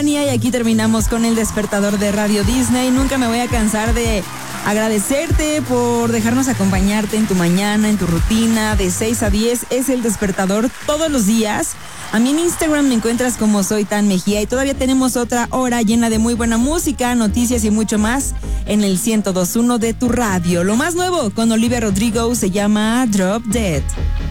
Tania y aquí terminamos con el despertador de Radio Disney. Nunca me voy a cansar de agradecerte por dejarnos acompañarte en tu mañana, en tu rutina. De 6 a 10 es el despertador todos los días. A mí en Instagram me encuentras como Soy Tan Mejía y todavía tenemos otra hora llena de muy buena música, noticias y mucho más en el 102.1 de tu radio. Lo más nuevo con Olivia Rodrigo se llama Drop Dead.